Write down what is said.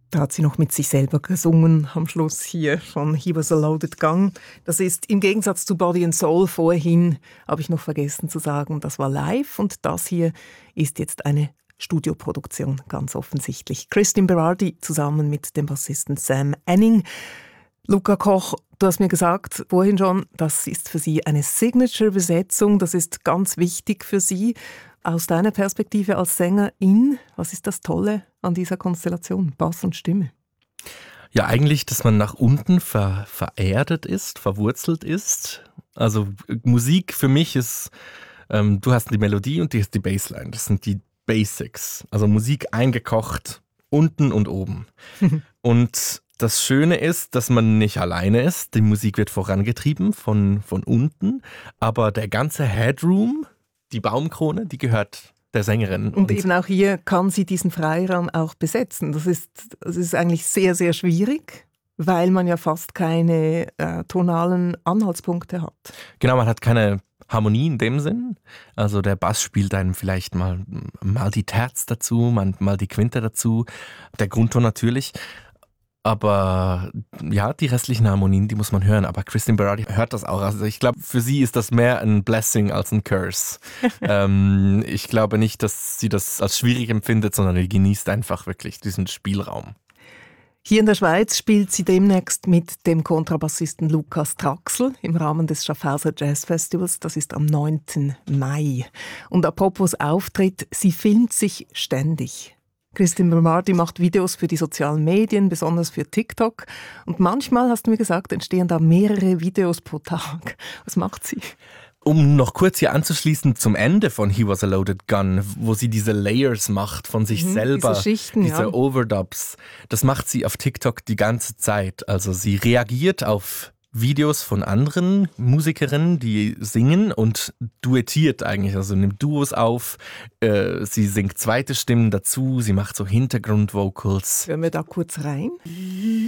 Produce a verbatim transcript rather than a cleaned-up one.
Da hat sie noch mit sich selber gesungen am Schluss hier von He Was a Loaded Gun. Das ist im Gegensatz zu Body and Soul vorhin, habe ich noch vergessen zu sagen, das war live und das hier ist jetzt eine Studioproduktion, ganz offensichtlich. Christine Berardi zusammen mit dem Bassisten Sam Anning. Luca Koch, du hast mir gesagt vorhin schon, das ist für Sie eine Signature-Besetzung, das ist ganz wichtig für Sie. Aus deiner Perspektive als Sängerin, was ist das Tolle an dieser Konstellation, Bass und Stimme? Ja, eigentlich, dass man nach unten ver- vererdet ist, verwurzelt ist. Also Musik für mich ist, ähm, du hast die Melodie und die hast die Bassline. Das sind die Basics. Also Musik eingekocht, unten und oben. Und das Schöne ist, dass man nicht alleine ist. Die Musik wird vorangetrieben von, von unten, aber der ganze Headroom, die Baumkrone, die gehört der Sängerin. Und, und eben auch hier kann sie diesen Freiraum auch besetzen. Das ist, das ist eigentlich sehr, sehr schwierig, weil man ja fast keine äh, tonalen Anhaltspunkte hat. Genau, man hat keine Harmonie in dem Sinn. Also der Bass spielt einem vielleicht mal, mal die Terz dazu, mal, mal die Quinte dazu, der Grundton natürlich. Aber ja, die restlichen Harmonien, die muss man hören. Aber Christine Berardi hört das auch. Also ich glaube, für sie ist das mehr ein Blessing als ein Curse. ähm, ich glaube nicht, dass sie das als schwierig empfindet, sondern sie genießt einfach wirklich diesen Spielraum. Hier in der Schweiz spielt sie demnächst mit dem Kontrabassisten Lukas Traxel im Rahmen des Schaffhauser Jazz Festivals. Das ist am neunten Mai. Und apropos Auftritt, sie filmt sich ständig. Christine Berardi macht Videos für die sozialen Medien, besonders für TikTok. Und manchmal, hast du mir gesagt, entstehen da mehrere Videos pro Tag. Was macht sie? Um noch kurz hier anzuschließen zum Ende von He Was a Loaded Gun, wo sie diese Layers macht von sich mhm, selber, diese Schichten, diese ja. Overdubs, das macht sie auf TikTok die ganze Zeit. Also sie reagiert auf Videos von anderen Musikerinnen, die singen und duettiert eigentlich, also nimmt Duos auf, äh, sie singt zweite Stimmen dazu, sie macht so Hintergrundvocals. Hören wir da kurz rein?